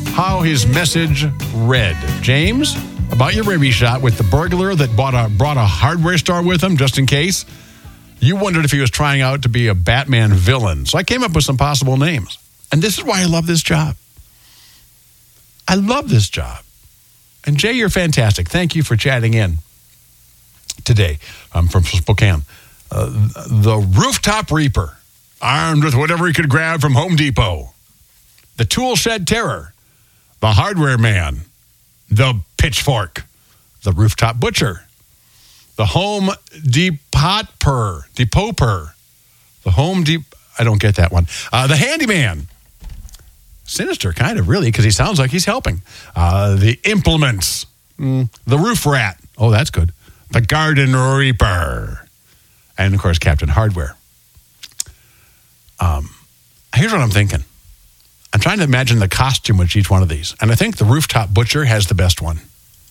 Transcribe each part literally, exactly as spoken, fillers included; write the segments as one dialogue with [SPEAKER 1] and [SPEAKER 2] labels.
[SPEAKER 1] how his message read. James, about your rabies shot with the burglar that bought a, brought a hardware store with him just in case. You wondered if he was trying out to be a Batman villain. So I came up with some possible names. And this is why I love this job. I love this job. And Jay, you're fantastic. Thank you for chatting in today. I'm from Spokane. Uh, the Rooftop Reaper, armed with whatever he could grab from Home Depot. The Tool Shed Terror. The Hardware Man. The Pitchfork. The Rooftop Butcher. The Home Depot-per. Depot-per. The Home Dep... I don't get that one. Uh, the Handyman. Sinister, kind of, really, because he sounds like he's helping. Uh, the Implements. Mm, the Roof Rat. Oh, that's good. The Garden Reaper. And, of course, Captain Hardware. Um, here's what I'm thinking. I'm trying to imagine the costume with each one of these. And I think the Rooftop Butcher has the best one.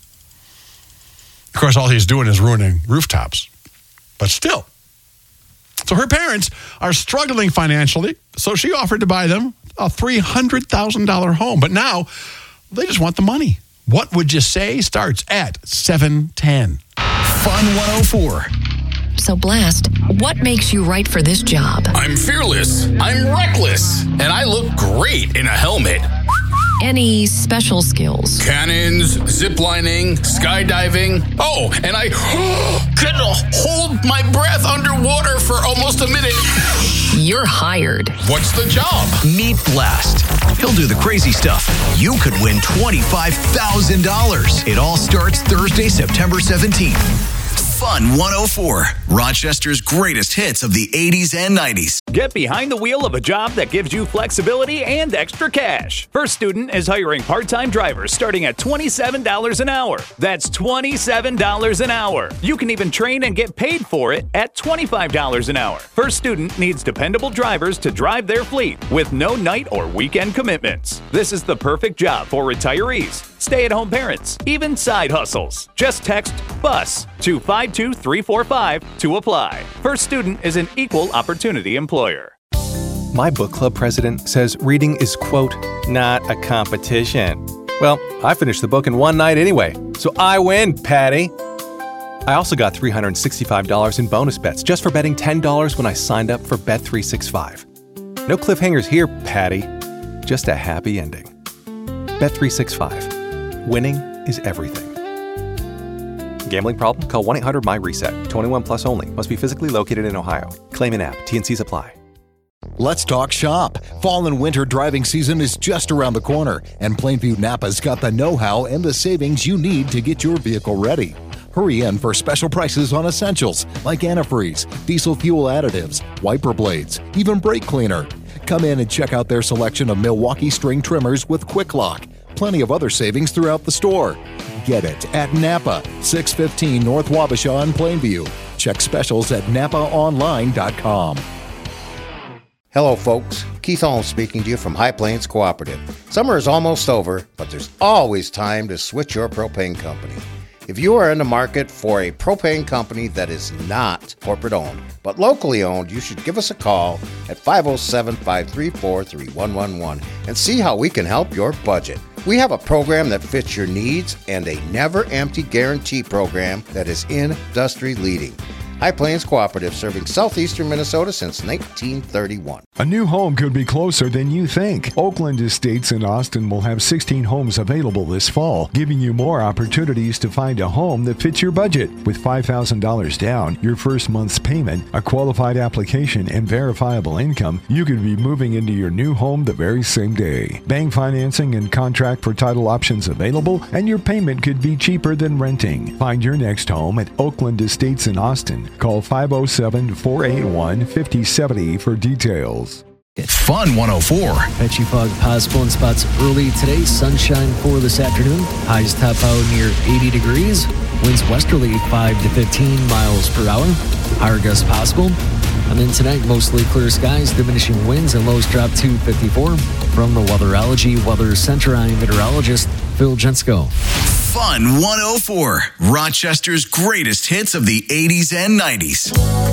[SPEAKER 1] Of course, all he's doing is ruining rooftops. But still. So her parents are struggling financially, so she offered to buy them a three hundred thousand dollars home. But now, they just want the money. What would you say starts at seven ten?
[SPEAKER 2] Fun one oh four.
[SPEAKER 3] So, Blast, what makes you right for this job?
[SPEAKER 2] I'm fearless, I'm reckless, and I look great in a helmet.
[SPEAKER 3] Any special skills?
[SPEAKER 2] Cannons, ziplining, skydiving. Oh, and I can hold my breath underwater for almost a minute.
[SPEAKER 3] You're hired.
[SPEAKER 2] What's the job?
[SPEAKER 4] Meet Blast. He'll do the crazy stuff. You could win twenty-five thousand dollars. It all starts Thursday, September seventeenth. Fun one oh four, Rochester's greatest hits of the eighties and nineties.
[SPEAKER 5] Get behind the wheel of a job that gives you flexibility and extra cash. First Student is hiring part-time drivers starting at twenty-seven dollars an hour. That's twenty-seven dollars an hour. You can even train and get paid for it at twenty-five dollars an hour. First Student needs dependable drivers to drive their fleet with no night or weekend commitments. This is the perfect job for retirees, stay-at-home parents, even side hustles. Just text BUS to five two three four five to apply. First Student is an equal opportunity employer.
[SPEAKER 6] My book club president says reading is, quote, not a competition. Well, I finished the book in one night anyway, so I win, Patty. I also got three hundred sixty-five dollars in bonus bets just for betting ten dollars when I signed up for Bet three sixty-five. No cliffhangers here, Patty. Just a happy ending. Bet three sixty-five. Winning is everything. Gambling problem? Call one eight hundred my reset. twenty-one plus only. Must be physically located in Ohio. Claim in app. T and C's apply.
[SPEAKER 7] Let's talk shop. Fall and winter driving season is just around the corner, and Plainview Napa's got the know-how and the savings you need to get your vehicle ready. Hurry in for special prices on essentials like antifreeze, diesel fuel additives, wiper blades, even brake cleaner. Come in and check out their selection of Milwaukee string trimmers with Quick Lock. Plenty of other savings throughout the store. Get it at Napa, six fifteen North Wabasha in Plainview. Check specials at napa online dot com.
[SPEAKER 8] Hello, folks. Keith Holmes speaking to you from High Plains Cooperative. Summer is almost over, but there's always time to switch your propane company. If you are in the market for a propane company that is not corporate-owned, but locally owned, you should give us a call at five oh seven, five three four, three one one one and see how we can help your budget. We have a program that fits your needs and a never-empty guarantee program that is industry-leading. High Plains Cooperative, serving southeastern Minnesota since nineteen thirty-one.
[SPEAKER 9] A new home could be closer than you think. Oakland Estates in Austin will have sixteen homes available this fall, giving you more opportunities to find a home that fits your budget. With five thousand dollars down, your first month's payment, a qualified application, and verifiable income, you could be moving into your new home the very same day. Bank financing and contract for title options available, and your payment could be cheaper than renting. Find your next home at Oakland Estates in Austin. Call five oh seven, four eight one, five oh seven oh for details.
[SPEAKER 4] Fun one oh four.
[SPEAKER 10] Patchy fog possible in spots early today. Sunshine for this afternoon. Highs top out near eighty degrees. Winds westerly five to fifteen miles per hour. Higher gusts possible. And then tonight, mostly clear skies, diminishing winds, and lows drop to fifty-four. From the Weatherology Weather Center, I'm meteorologist Phil Jensko.
[SPEAKER 4] Fun one oh four, Rochester's greatest hits of the eighties and nineties.